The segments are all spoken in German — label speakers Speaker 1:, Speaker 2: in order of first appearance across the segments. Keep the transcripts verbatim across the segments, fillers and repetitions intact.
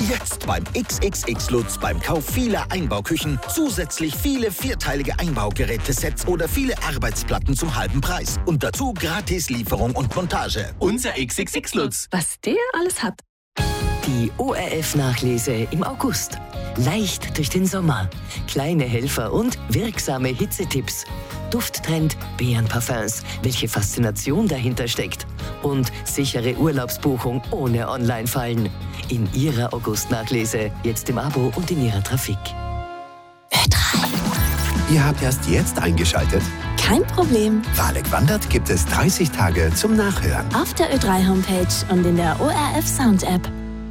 Speaker 1: Jetzt beim X X X Lutz beim Kauf vieler Einbauküchen zusätzlich viele vierteilige Einbaugerätesets oder viele Arbeitsplatten zum halben Preis. Und dazu gratis Lieferung und Montage. Unser X X X Lutz.
Speaker 2: Was der alles hat.
Speaker 3: Die O R F-Nachlese im August. Leicht durch den Sommer. Kleine Helfer und wirksame Hitzetipps. Dufttrend Beerenparfums. Welche Faszination dahinter steckt. Und sichere Urlaubsbuchung ohne Online-Fallen. In Ihrer August-Nachlese. Jetzt im Abo und in Ihrer Trafik.
Speaker 4: Ö drei.
Speaker 5: Ihr habt erst jetzt eingeschaltet?
Speaker 4: Kein Problem.
Speaker 5: Wahlek wandert gibt es dreißig Tage zum Nachhören.
Speaker 4: Auf der Ö drei Homepage und in der O R F Sound App.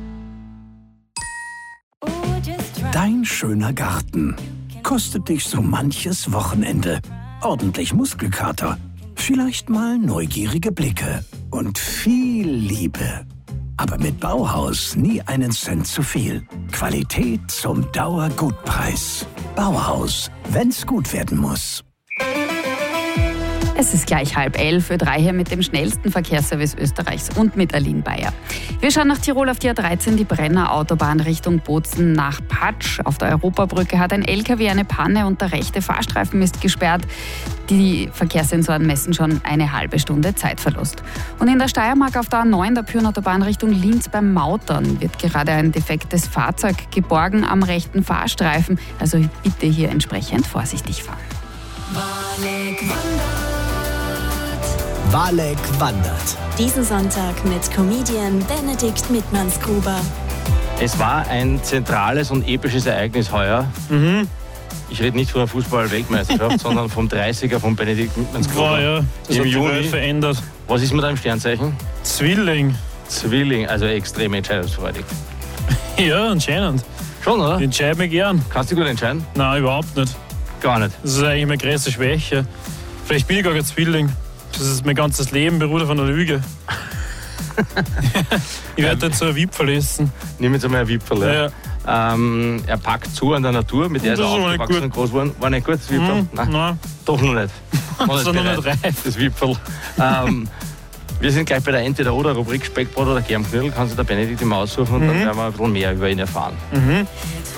Speaker 6: Dein schöner Garten kostet dich so manches Wochenende. Ordentlich Muskelkater, vielleicht mal neugierige Blicke und viel Liebe. Aber mit Bauhaus nie einen Cent zu viel. Qualität zum Dauergutpreis. Bauhaus, wenn's gut werden muss.
Speaker 7: Es ist gleich halb elf, Ö drei hier mit dem schnellsten Verkehrsservice Österreichs und mit Aline Bayer. Wir schauen nach Tirol auf die A dreizehn, die Brenner Autobahn Richtung Bozen nach Patsch. Auf der Europabrücke hat ein L K W eine Panne und der rechte Fahrstreifen ist gesperrt. Die Verkehrssensoren messen schon eine halbe Stunde Zeitverlust. Und in der Steiermark auf der A neun, der Pyrnautobahn Richtung Linz beim Mautern, wird gerade ein defektes Fahrzeug geborgen am rechten Fahrstreifen. Also bitte hier entsprechend vorsichtig fahren.
Speaker 4: Wahlek wandert.
Speaker 1: Wahlek wandert.
Speaker 4: Diesen Sonntag mit Comedian Benedikt Mittmannsgruber.
Speaker 8: Es war ein zentrales und episches Ereignis heuer. Mhm. Ich rede nicht von der Fußball-Weltmeisterschaft, sondern vom dreißiger von Benedikt Mittmannsgruber.
Speaker 9: Wow, ja. Das
Speaker 8: Im
Speaker 9: hat die
Speaker 8: Juni.
Speaker 9: Welt verändert.
Speaker 8: Was ist mit einem Sternzeichen?
Speaker 9: Zwilling.
Speaker 8: Zwilling, also extrem entscheidungsfreudig.
Speaker 9: Ja, anscheinend.
Speaker 8: Schon, oder?
Speaker 9: Ich entscheide mich gern.
Speaker 8: Kannst du gut entscheiden?
Speaker 9: Nein, überhaupt nicht.
Speaker 8: Gar nicht.
Speaker 9: Das ist eigentlich meine größte Schwäche. Vielleicht bin ich gar kein Zwilling. Das ist mein ganzes Leben beruht auf einer Lüge. Ich werde jetzt so ein Wipfel essen.
Speaker 8: Nimm jetzt einmal ein Wipfel. Ja.
Speaker 9: Ja.
Speaker 8: Ähm, er packt zu an der Natur, mit der ist er aufgewachsen und groß geworden. War nicht gut, das Wipfel?
Speaker 9: Mhm,
Speaker 8: Nein.
Speaker 9: nein.
Speaker 8: Doch noch nicht.
Speaker 9: Das ist noch nicht reif.
Speaker 8: Das Wipfel. ähm, wir sind gleich bei der Entweder-Oder-Rubrik Speckbrot oder Germknödel. Kann sich der Benedikt immer aussuchen und
Speaker 9: mhm.
Speaker 8: dann werden wir ein bisschen mehr über ihn erfahren.
Speaker 9: Mhm.